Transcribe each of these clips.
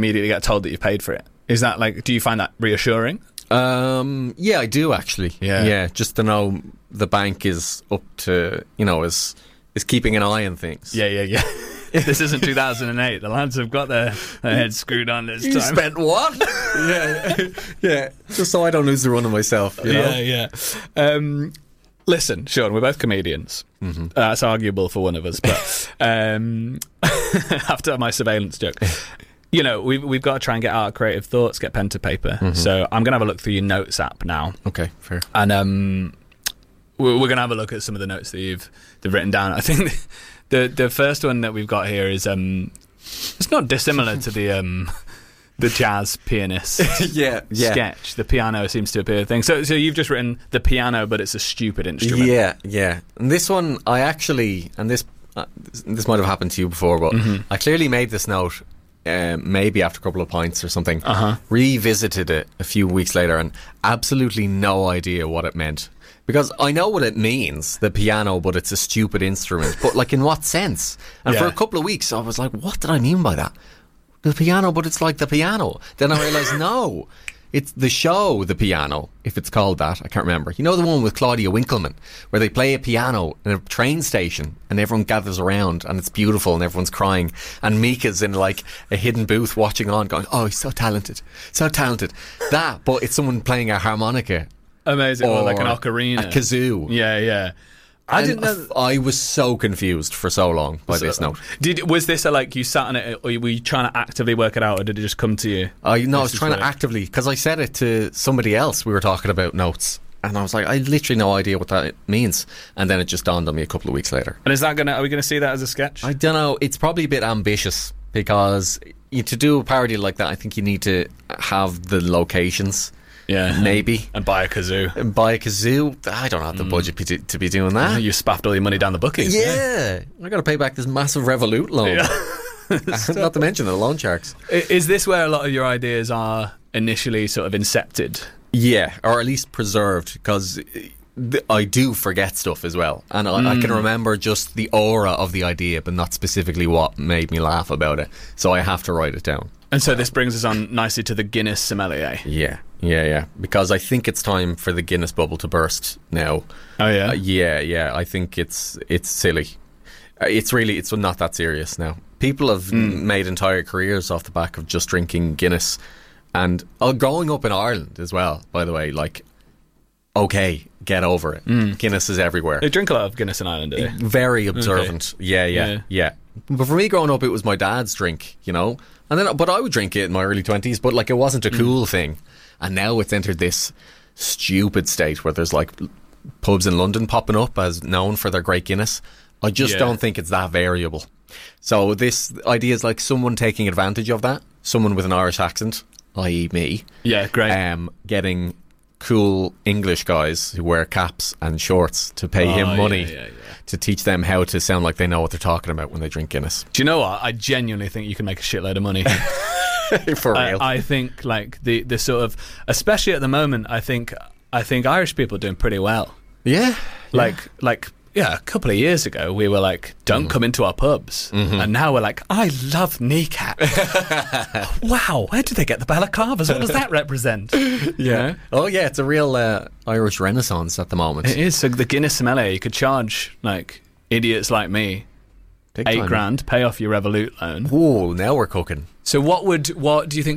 immediately get told that you paid for it. Is that like, do you find that reassuring? Yeah, I do actually. Yeah, just to know the bank is up to, is keeping an eye on things. Yeah. This isn't 2008. The lads have got their heads screwed on this time. You spent what? yeah. Just so I don't lose the run of myself. Yeah. Listen, Sean, we're both comedians. Mm-hmm. That's arguable for one of us, but after my surveillance joke, we've got to try and get our creative thoughts, get pen to paper. Mm-hmm. So I'm going to have a look through your notes app now. Okay, fair. And we're going to have a look at some of the notes that you've written down. I think the first one that we've got here is it's not dissimilar to the jazz pianist sketch. The piano seems to appear a thing. So you've just written the piano, but it's a stupid instrument. Yeah. And this one, I actually, and this might have happened to you before, but I clearly made this note maybe after a couple of pints or something, revisited it a few weeks later and absolutely no idea what it meant. Because I know what it means, the piano, but it's a stupid instrument. But like, in what sense? And for a couple of weeks I was like, what did I mean by that? The piano, but it's like the piano. Then I realised, no, it's the show, The Piano, if it's called that. I can't remember. You know the one with Claudia Winkleman, where they play a piano in a train station and everyone gathers around and it's beautiful and everyone's crying. And Mika's in like a hidden booth watching on going, oh, he's so talented. That, but it's someone playing a harmonica. Amazing. Or like an ocarina. A kazoo. Yeah. I didn't know. I was so confused for so long by this note. Was this you sat on it, or were you trying to actively work it out, or did it just come to you? I was trying to actively, because I said it to somebody else. We were talking about notes, and I was like, I literally no idea what that means. And then it just dawned on me a couple of weeks later. And are we going to see that as a sketch? I don't know. It's probably a bit ambitious, because to do a parody like that, I think you need to have the locations. Yeah, maybe. And buy a kazoo. I don't have the budget to be doing that. You spaffed all your money down the bookies. Yeah. I got to pay back this massive Revolut loan. Not to mention the loan sharks. Is this where a lot of your ideas are initially sort of incepted? Yeah, or at least preserved, because I do forget stuff as well. And I can remember just the aura of the idea, but not specifically what made me laugh about it. So I have to write it down. And so this brings us on nicely to the Guinness sommelier. Yeah. Because I think it's time for the Guinness bubble to burst now. Oh yeah? Yeah. I think it's silly. It's not that serious now. People have made entire careers off the back of just drinking Guinness. And growing up in Ireland as well, by the way, okay, get over it. Guinness is everywhere. They drink a lot of Guinness in Ireland, do they? Very observant. Okay. Yeah. But for me growing up, it was my dad's drink, but I would drink it in my early 20s, but it wasn't a cool thing. And now it's entered this stupid state where there's pubs in London popping up as known for their great Guinness. I just don't think it's that variable. So this idea is someone taking advantage of that, someone with an Irish accent, i.e. me. Yeah, great. Getting cool English guys who wear caps and shorts to pay him money to teach them how to sound like they know what they're talking about when they drink Guinness. Do you know what? I genuinely think you can make a shitload of money. For real. I think the sort of, especially at the moment, I think Irish people are doing pretty well. Yeah. A couple of years ago we were don't come into our pubs, and now we're I love kneecap. Wow, where did they get the balaclavas? What does that represent? Yeah. Oh yeah, it's a real Irish renaissance at the moment. It is. So the Guinness sommelier, you could charge idiots like me Big $8 time. grand, pay off your Revolut loan. Whoa, now we're cooking. So what do you think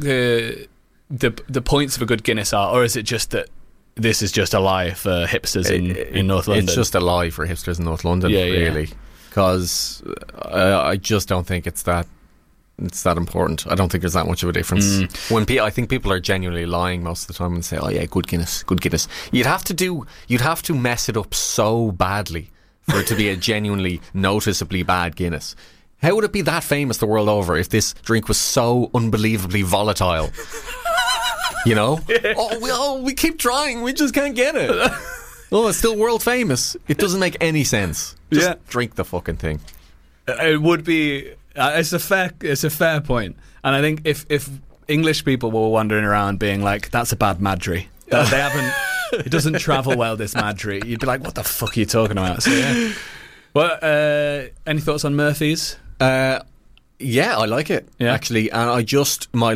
the points of a good Guinness are, or is it just that this is just a lie for hipsters in North London? It's just a lie for hipsters in North London, really. Because I just don't think it's that important. I don't think there's that much of a difference. I think people are genuinely lying most of the time and say, oh yeah, good Guinness. You'd have to mess it up so badly for it to be a genuinely noticeably bad Guinness. How would it be that famous the world over if this drink was so unbelievably volatile? We keep trying, we just can't get it. It's still world famous. It doesn't make any sense. Just drink the fucking thing. It would be. It's a fair point. And I think if English people were wandering around being that's a bad Madry. They haven't. It doesn't travel well, this Madry. You'd be what the fuck are you talking about? So yeah. Well, any thoughts on Murphy's? Yeah, I like it actually, and my